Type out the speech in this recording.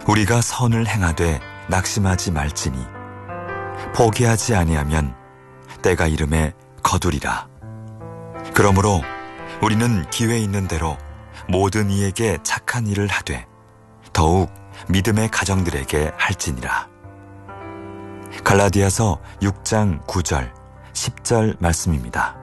우리가 선을 행하되 낙심하지 말지니 포기하지 아니하면 때가 이름에 거두리라. 그러므로 우리는 기회 있는 대로 모든 이에게 착한 일을 하되 더욱 믿음의 가정들에게 할지니라. 갈라디아서 6장 9절 10절 말씀입니다.